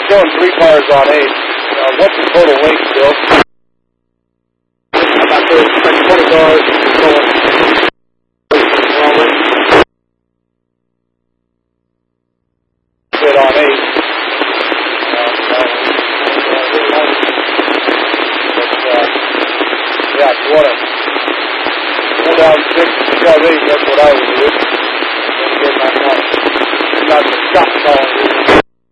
showing 3 cars on 8. What's the total length, Bill? About 20 cars going. Good on 8. Yeah, if you want to go down 6 and shove 8, that's what I would do. Then get my money. I'm not going to stop calling you.